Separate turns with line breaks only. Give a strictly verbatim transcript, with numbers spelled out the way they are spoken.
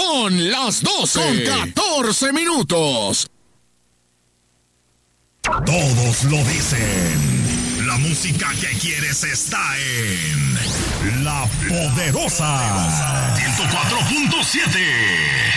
Son las doce con catorce minutos.
Todos lo dicen. La música que quieres está en La Poderosa ciento cuatro punto siete.